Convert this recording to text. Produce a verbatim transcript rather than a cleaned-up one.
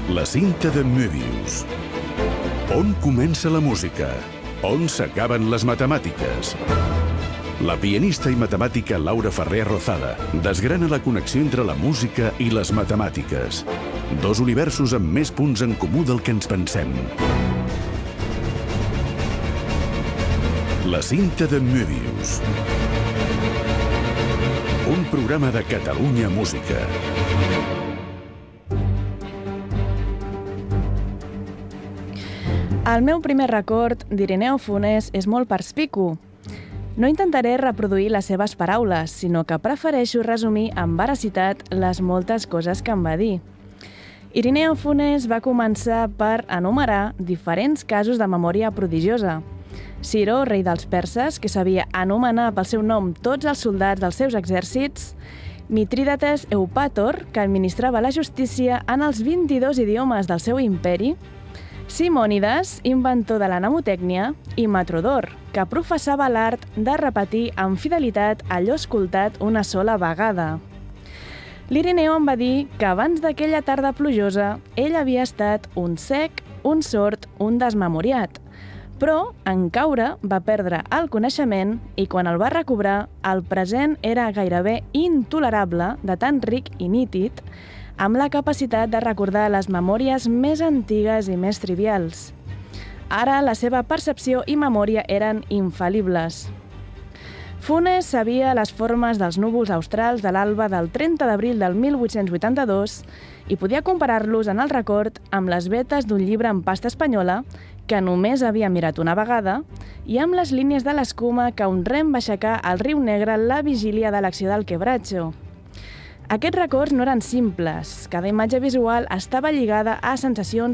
La cinta de Möbius. On comença la música? On s'acaben les matemàtiques? La pianista i matemàtica Laura Ferrer Rozada desgrana la connexió entre la música i les matemàtiques. Dos universos amb més punts en comú del que ens pensem. La cinta de Möbius. Un programa de Catalunya Música. El meu primer record d'Irineu Funes és molt perspicu. No intentaré reproduir les seves paraules, sinó que prefereixo resumir amb veracitat les moltes coses que em va dir. Irineu Funes va començar per enumerar diferents casos de memòria prodigiosa. Ciro, rei dels perses, que sabia anomenar pel seu nom tots els soldats dels seus exèrcits, Mitrídates Eupàtor, que administrava la justícia en els vint-i-dos idiomes del seu imperi, Simònides, inventor de la mnemotècnia, i Matrodor, que professava l'art de repetir amb fidelitat allò escoltat una sola vegada. L'Irineu em va dir que abans d'aquella tarda plujosa ell havia estat un cec, un sord, un desmemoriat, però en caure va perdre el coneixement i quan el va recobrar el present era gairebé intolerable de tan ric i nítid, amb la capacitat de recordar les memòries més antigues i més trivials. Ara la seva percepció i memòria eren infal·libles. Funes sabia les formes dels núvols australs de l'alba del trenta d'abril del mil vuit-cents vuitanta-dos i podia comparar-los en el record amb les vetes d'un llibre en pasta espanyola que només havia mirat una vegada i amb les línies de l'escuma que un rem va aixecar al riu Negre la vigília de l'acció del Quebracho. Aquests records no eren simples. Cada imatge visual estava lligada a sensacions